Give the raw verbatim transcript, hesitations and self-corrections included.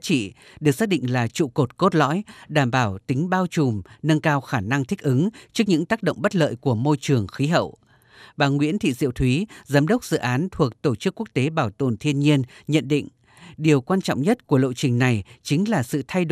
trị được xác định là trụ cột cốt lõi, đảm bảo tính bao trùm, nâng cao khả năng thích ứng trước những tác động bất lợi của môi trường khí hậu. Bà Nguyễn Thị Diệu Thúy, Giám đốc dự án thuộc Tổ chức Quốc tế Bảo tồn Thiên nhiên, nhận định điều quan trọng nhất của lộ trình này chính là sự thay đổi